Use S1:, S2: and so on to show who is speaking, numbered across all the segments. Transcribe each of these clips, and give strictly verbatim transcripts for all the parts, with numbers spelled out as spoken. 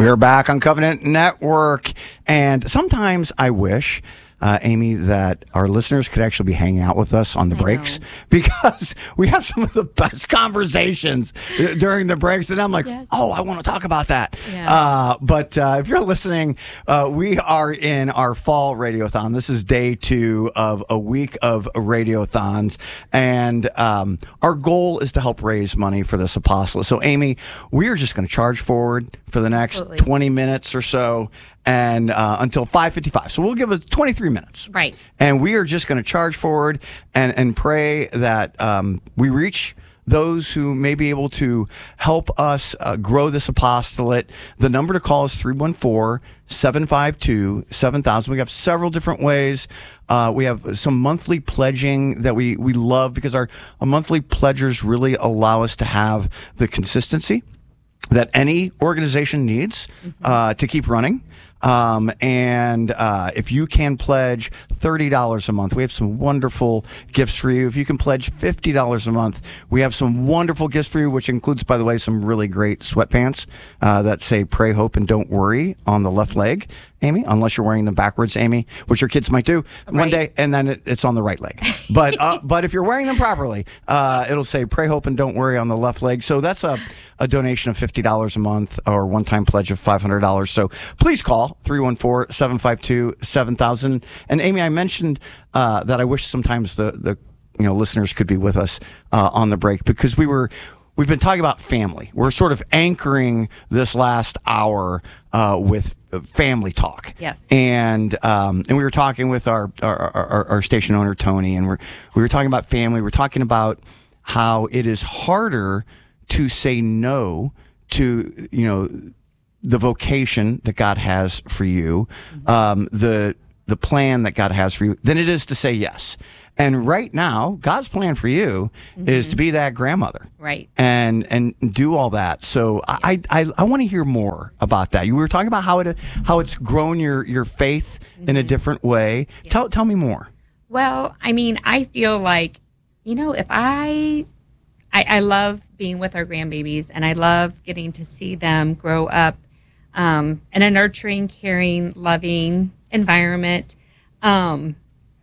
S1: We're back on Covenant Network, and sometimes I wish, uh, Amy, that our listeners could actually be hanging out with us on the
S2: I
S1: breaks
S2: know.
S1: because we have some of the best conversations during the breaks, and I'm like,
S2: Yes.
S1: oh, I want to talk about that.
S2: Yeah.
S1: Uh, but uh, if you're listening, uh, we are in our fall radiothon. This is day two of a week of radiothons, and um, our goal is to help raise money for this apostolate. So, Amy, we are just going to charge forward for the next
S2: Absolutely.
S1: twenty minutes or so, and uh, until five fifty-five. So we'll give it twenty-three minutes.
S2: Right.
S1: And we are just going to charge forward and, and pray that um, we reach those who may be able to help us uh, grow this apostolate. The number to call is three one four, seven five two, seven thousand. We have several different ways. Uh, we have some monthly pledging that we, we love because our, our monthly pledgers really allow us to have the consistency that any organization needs uh, to keep running. Um, and uh, if you can pledge thirty dollars a month, we have some wonderful gifts for you. If you can pledge fifty dollars a month, we have some wonderful gifts for you, which includes, by the way, some really great sweatpants uh, that say pray, hope, and don't worry on the left leg, Amy, unless you're wearing them backwards, Amy, which your kids might do one
S2: Right.
S1: day, and then it, it's on the right leg. But uh, but if you're wearing them properly, uh, it'll say pray, hope, and don't worry on the left leg. So that's a, a donation of fifty dollars a month or one-time pledge of five hundred dollars. So please call three one four, seven five two, seven thousand. And Amy, I mentioned uh, that I wish sometimes the, the you know listeners could be with us uh, on the break because we were we've been talking about family. We're sort of anchoring this last hour uh, with family talk.
S2: Yes.
S1: And um, and we were talking with our our, our our station owner Tony, and we're we were talking about family. We're talking about how it is harder to say no to you know the vocation that God has for you, mm-hmm. um, the the plan that God has for you, than it is to say yes. And right now, God's plan for you mm-hmm. is to be that grandmother,
S2: Right.
S1: And and do all that. So yes. I I, I want to hear more about that. You were talking about how it how it's grown your your faith mm-hmm. in a different way.
S2: Yes.
S1: Tell tell me more.
S2: Well, I mean, I feel like, you know, if I, I, I love being with our grandbabies, and I love getting to see them grow up um, in a nurturing, caring, loving environment. Um,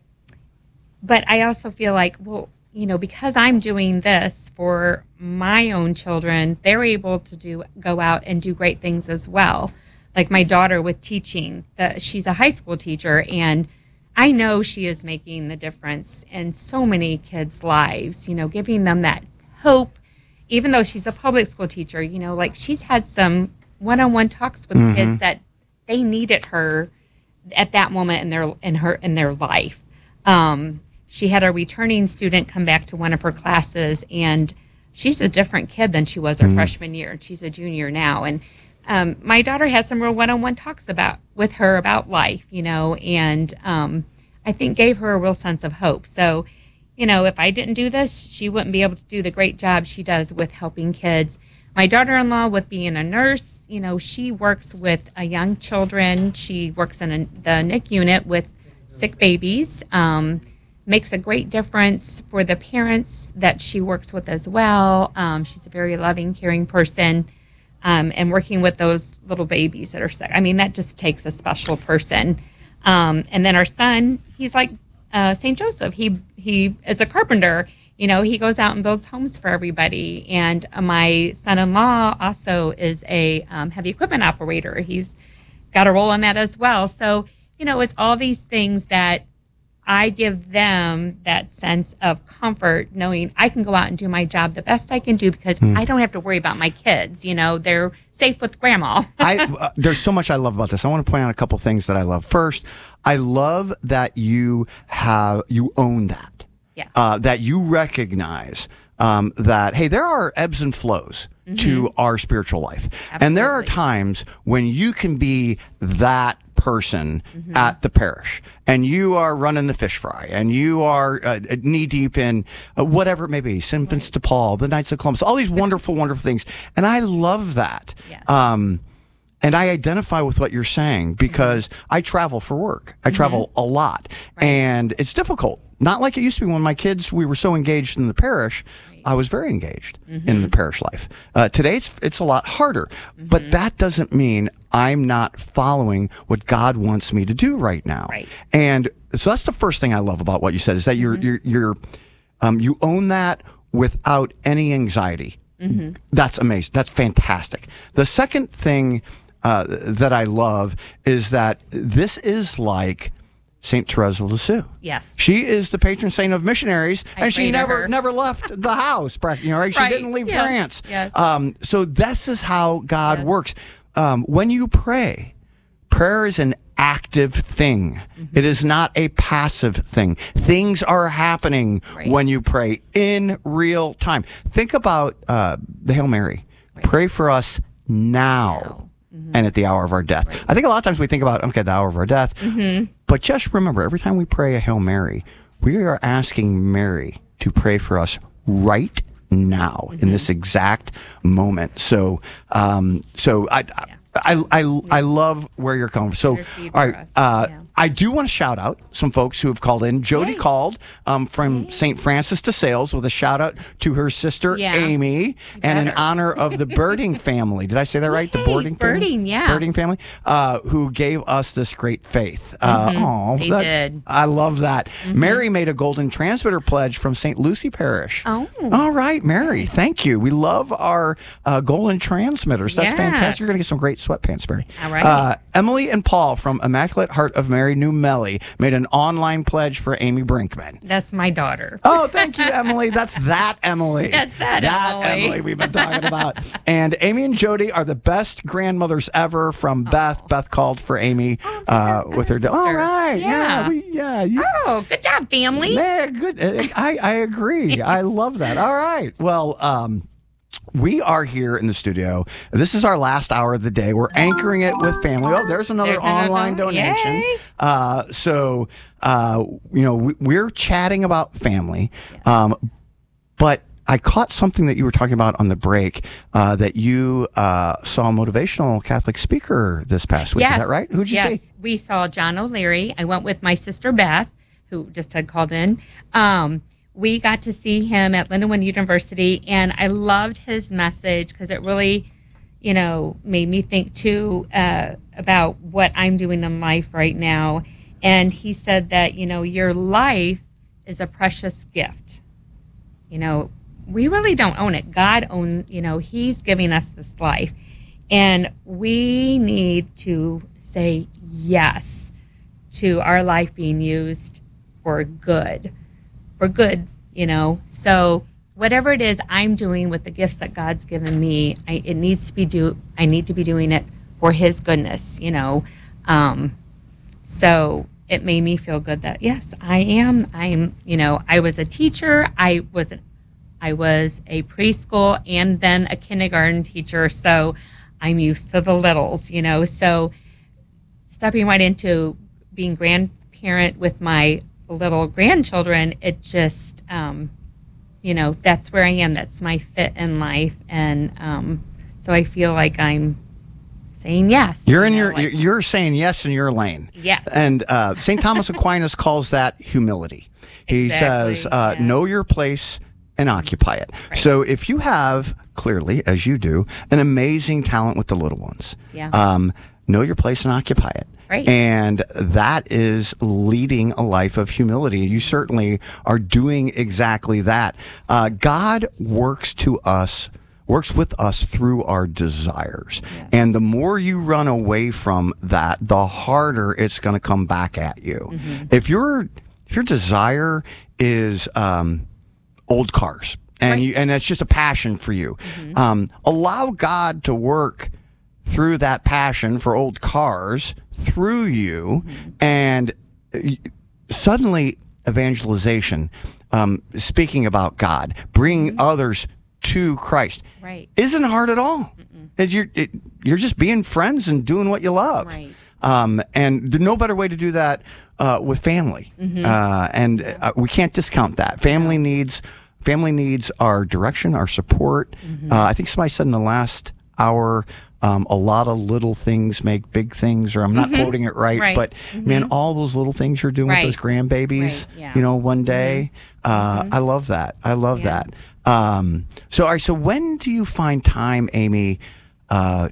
S2: but I also feel like, well, you know, because I'm doing this for my own children, they're able to do go out and do great things as well. Like my daughter with teaching, the, she's a high school teacher, and I know she is making the difference in so many kids' lives, you know, giving them that hope, even though she's a public school teacher, you know, like she's had some one-on-one talks with
S1: Mm-hmm.
S2: kids that they needed her at that moment in their in her in their life. Um, she had a returning student come back to one of her classes, and she's a different kid than she was her
S1: Mm-hmm.
S2: freshman year, and she's a junior now. And um, my daughter had some real one-on-one talks about with her about life, you know, and um, I think gave her a real sense of hope. So, you know, if I didn't do this, she wouldn't be able to do the great job she does with helping kids. My daughter-in-law, with being a nurse, you know, she works with uh, young children. She works in a, the N I C U unit with sick babies, um, makes a great difference for the parents that she works with as well. Um, she's a very loving, caring person, um, and working with those little babies that are sick. I mean, that just takes a special person. Um, and then our son, he's like uh, Saint Joseph. He he is a carpenter. You know, he goes out and builds homes for everybody. And uh, my son-in-law also is a um, heavy equipment operator. He's got a role in that as well. So, you know, it's all these things that I give them that sense of comfort, knowing I can go out and do my job the best I can do because mm. I don't have to worry about my kids. You know, they're safe with grandma.
S1: I, uh, there's so much I love about this. I want to point out a couple things that I love. First, I love that you have you own that.
S2: Yeah.
S1: Uh, that you recognize um, that, hey, there are ebbs and flows mm-hmm. to our spiritual life.
S2: Absolutely.
S1: And there are times when you can be that person mm-hmm. at the parish, and you are running the fish fry, and you are uh, knee deep in uh, whatever it may be, Saint Vincent de Paul, the Knights of Columbus, all these wonderful, wonderful things. And I love that.
S2: Yes.
S1: Um, And I identify with what you're saying because mm-hmm. I travel for work. I mm-hmm. travel a lot.
S2: Right.
S1: And it's difficult. Not like it used to be when my kids, we were so engaged in the parish.
S2: Right.
S1: I was very engaged
S2: mm-hmm.
S1: in the parish life. Uh, today, it's, it's a lot harder. Mm-hmm. But that doesn't mean I'm not following what God wants me to do right now.
S2: Right.
S1: And so that's the first thing I love about what you said is that you're, mm-hmm. you're, you're, um, you own that without any anxiety. Mm-hmm. That's amazing. That's fantastic. The second thing uh, that I love is that this is like Saint Therese of Lisieux.
S2: Yes.
S1: She is the patron saint of missionaries,
S2: I
S1: and she
S2: prayed to
S1: never
S2: her.
S1: never left the house, you know, right? She
S2: Right.
S1: didn't leave
S2: Yes.
S1: France.
S2: Yes.
S1: Um, so this is how God
S2: Yes.
S1: works. Um, when you pray, prayer is an active thing. Mm-hmm. It is not a passive thing. Things are happening
S2: Right.
S1: when you pray in real time. Think about uh, the Hail Mary.
S2: Right.
S1: Pray for us now.
S2: Now. Mm-hmm.
S1: And at the hour of our death.
S2: Right.
S1: I think a lot of times we think about, okay, the hour of our death.
S2: Mm-hmm.
S1: But just remember, every time we pray a Hail Mary, we are asking Mary to pray for us right now, mm-hmm. in this exact moment. So, um, so I,
S2: Yeah.
S1: I, I, I, I love where you're coming from. So,
S2: Intercede
S1: all
S2: for
S1: right,
S2: us.
S1: uh,
S2: Yeah.
S1: I do want to shout out some folks who have called in. Jody
S2: Yay.
S1: called um, from
S2: Yay.
S1: Saint Francis de Sales with a shout out to her sister
S2: Yeah.
S1: Amy, and in
S2: better.
S1: honor of the Birding family. Did I say that right? The
S2: Yay,
S1: boarding family?
S2: Birding, yeah.
S1: Birding family, uh, who gave us this great faith. Uh, aw,
S2: They
S1: that's-
S2: did.
S1: I love that. Mary made a golden transmitter pledge from Saint Lucy Parish.
S2: Oh.
S1: All right, Mary. Thank you. We love our uh, golden transmitters. That's
S2: Yes.
S1: fantastic. You're going to get some great sweatpants, Mary.
S2: All right.
S1: Uh, Emily and Paul from Immaculate Heart of Mary New Melly made an online pledge for Amy Brinkman.
S2: That's my daughter.
S1: Oh, thank you, Emily. That's that Emily.
S2: That's that Emily.
S1: Emily we've been talking about. And Amy and Jody are the best grandmothers ever from Beth. Beth called for Amy
S2: Oh, that's
S1: uh,
S2: her
S1: with her.
S2: other
S1: All
S2: sister.
S1: right. Yeah.
S2: Yeah.
S1: we, yeah you,
S2: Oh, good job, family.
S1: yeah, good. Uh, I, I agree. I love that. All right. Well, um, we are here in the studio. This is our last hour of the day. We're anchoring it with family. Oh, there's another
S2: There's another
S1: online
S2: one.
S1: donation.
S2: Yay.
S1: Uh, so, uh, you know, we, we're chatting about family. Um, but I caught something that you were talking about on the break, uh, that you uh, saw a motivational Catholic speaker this past week.
S2: Yes.
S1: Is that right? Who'd you
S2: yes.
S1: see?
S2: We saw John O'Leary. I went with my sister Beth, who just had called in. Um, we got to see him at Lindenwood University, and I loved his message because it really, you know, made me think too uh, about what I'm doing in life right now. And he said that, you know, your life is a precious gift. You know, we really don't own it. God owns, you know, he's giving us this life. And we need to say yes to our life being used for good, for good, you know. So whatever it is I'm doing with the gifts that God's given me, I, it needs to be do. I need to be doing it for his goodness, you know. Um, so it made me feel good that, yes, I am. I am, you know, I was a teacher. I was an I was a preschool and then a kindergarten teacher, so I'm used to the littles, you know. So stepping right into being grandparent with my little grandchildren, it just, um, you know, that's where I am. That's my fit in life, and um, so I feel like I'm saying yes.
S1: You're in
S2: you know,
S1: your.
S2: like-
S1: You're saying yes in your lane.
S2: Yes.
S1: And uh, Saint Thomas Aquinas calls that humility. He
S2: Exactly,
S1: says, uh,
S2: yes.
S1: "Know your place and occupy it."
S2: Right.
S1: So if you have clearly, as you do, an amazing talent with the little ones,
S2: Yeah.
S1: um, know your place and occupy it.
S2: Right.
S1: And that is leading a life of humility. You certainly are doing exactly that. Uh, God works to us, works with us through our desires.
S2: Yes.
S1: And the more you run away from that, the harder it's going to come back at you.
S2: Mm-hmm.
S1: If your if your desire is um, old cars, and
S2: Right.
S1: you and it's just a passion for you,
S2: Mm-hmm.
S1: um, allow God to work through that passion for old cars through you,
S2: Mm-hmm.
S1: and uh, suddenly evangelization, um, speaking about God, bringing others to Christ,
S2: Right.
S1: isn't hard at all. Is you're it, you're just being friends and doing what you love.
S2: Right.
S1: Um, and there's no better way to do that uh, with family.
S2: Mm-hmm.
S1: Uh, and uh, we can't discount that. Family needs family needs our direction, our support.
S2: Mm-hmm.
S1: Uh, I think somebody said in the last hour, um, a lot of little things make big things, or I'm not quoting it right,
S2: Right.
S1: but man, all those little things you're doing
S2: Right.
S1: with those grandbabies,
S2: Right, yeah.
S1: you know, one day, uh, I love that. I love
S2: Yeah.
S1: that. Um, so, all right, so when do you find time, Amy, uh,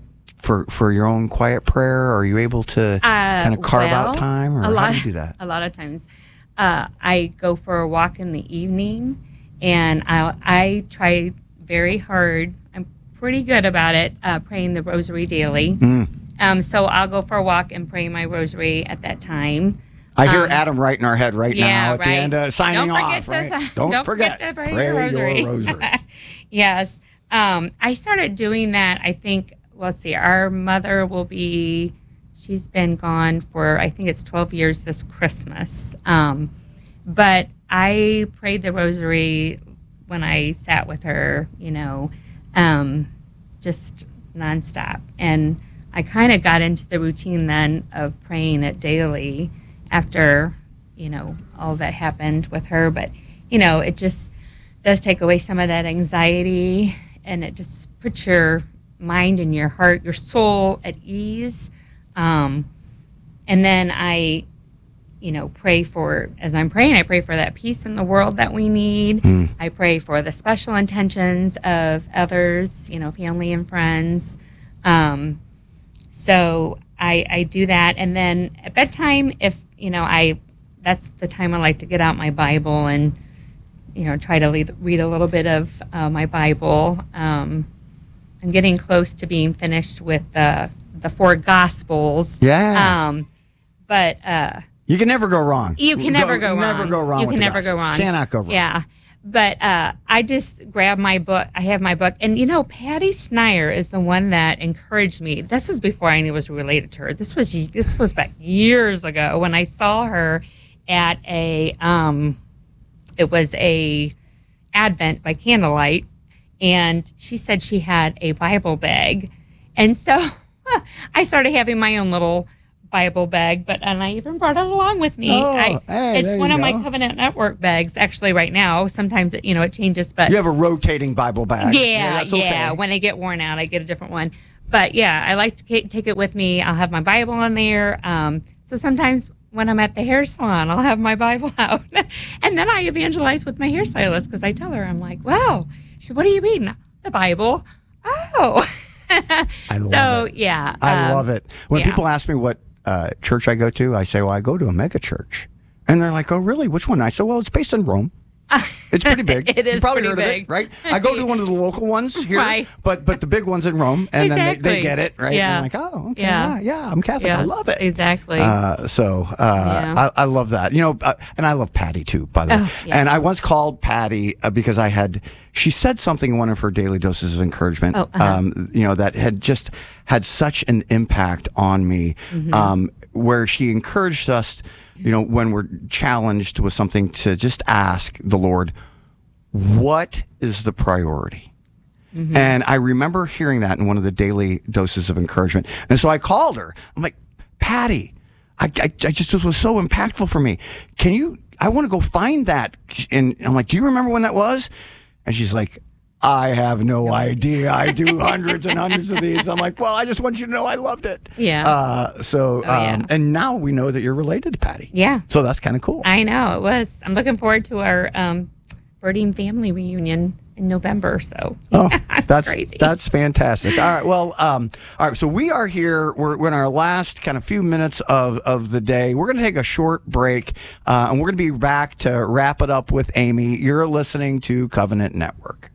S1: for, for your own quiet prayer? Or are you able to kind of carve
S2: well,
S1: out time? Or
S2: a
S1: how
S2: lot,
S1: do you do that?
S2: A lot of times, uh, I go for a walk in the evening, and I I try very hard. I'm pretty good about it, uh, praying the rosary daily.
S1: Mm.
S2: Um, so I'll go for a walk and pray my rosary at that time.
S1: I hear
S2: um,
S1: Adam right in our head right
S2: yeah,
S1: now at
S2: right.
S1: the end of signing
S2: don't
S1: off.
S2: Forget
S1: Right?
S2: to,
S1: Don't,
S2: don't
S1: forget,
S2: forget to pray,
S1: pray
S2: your rosary.
S1: Your rosary.
S2: Yes. Um, I started doing that, I think, let's see, our mother will be, she's been gone for, I think it's twelve years this Christmas. Um, but I prayed the rosary when I sat with her, you know, um, just nonstop. And I kind of got into the routine then of praying it daily after, you know, all that happened with her. But, you know, it just does take away some of that anxiety, and it just puts your mind and your heart, your soul at ease. Um, and then I, you know, pray for, as I'm praying, I pray for that peace in the world that we need. Mm. I pray for the special intentions of others, you know, family and friends. Um, so I, I do that. And then at bedtime, if, you know, I, that's the time I like to get out my Bible and, you know, try to lead, read a little bit of uh, my Bible. Um, I'm getting close to being finished with the the four Gospels.
S1: Yeah.
S2: Um, but uh,
S1: you can never go wrong.
S2: You can never go, go wrong.
S1: Never go wrong.
S2: You
S1: with
S2: can
S1: the
S2: never
S1: Gospels.
S2: go wrong.
S1: Cannot go wrong.
S2: Yeah. But uh, I just grabbed my book. I have my book, and you know, Patty Schneier is the one that encouraged me. This was before I knew it was related to her. This was this was back years ago when I saw her at a. Um, it was a Advent by candlelight, and she said she had a Bible bag, and so I started having my own little Bible bag, but and I even brought it along with me.
S1: Oh,
S2: I,
S1: hey,
S2: it's one of
S1: go.
S2: my Covenant Network bags actually right now. Sometimes it, you know, it changes, but
S1: you have a rotating Bible bag.
S2: Yeah,
S1: yeah. That's okay.
S2: yeah. When they get worn out, I get a different one. But yeah, I like to take it with me. I'll have my Bible in there. Um, so sometimes when I'm at the hair salon, I'll have my Bible out, and then I evangelize with my hairstylist because I tell her, I'm like, "Wow, she said, what are you reading? The Bible." Oh,
S1: I love
S2: so
S1: it.
S2: yeah,
S1: I
S2: um,
S1: love it. When
S2: yeah.
S1: people ask me what uh, church I go to, I say, "Well, I go to a mega church," and they're like, "Oh, really? Which one?" I say, "Well, it's based in Rome." It's pretty big.
S2: It is
S1: you probably
S2: pretty
S1: heard
S2: big.
S1: of it, right? I go to one of the local ones here,
S2: Right.
S1: but but the big ones in Rome, and
S2: Exactly.
S1: then they, they get it, right?
S2: Yeah.
S1: And they're like, oh, okay,
S2: Yeah.
S1: yeah, yeah, I'm Catholic. I
S2: Yes,
S1: love it.
S2: exactly.
S1: Uh, so uh,
S2: Yeah.
S1: I, I love that. You know, uh, and I love Patty too, by the way.
S2: Oh, yes.
S1: And I once called Patty uh, because I had, she said something in one of her daily doses of encouragement,
S2: Oh, uh-huh.
S1: um, you know, that had just had such an impact on me,
S2: Mm-hmm.
S1: um, where she encouraged us, you know, when we're challenged with something to just ask the Lord, what is the priority? Mm-hmm. And I remember hearing that in one of the daily doses of encouragement. And so I called her. I'm like, Patty, I, I, I just, this was so impactful for me. Can you, I want to go find that. And I'm like, do you remember when that was? And she's like, I have no idea. I do hundreds and hundreds of these. I'm like, well, I just want you to know I loved it.
S2: Yeah.
S1: Uh, so,
S2: Oh, yeah.
S1: um, and now we know that you're related to Patty.
S2: Yeah.
S1: So that's kind of cool.
S2: I know it was. I'm looking forward to our um, birding family reunion in November. So
S1: Oh,
S2: it's
S1: that's
S2: crazy.
S1: that's fantastic. All right, well, um, all right. So we are here. We're, we're in our last kind of few minutes of, of the day. We're going to take a short break, uh, and we're going to be back to wrap it up with Amy. You're listening to Covenant Network.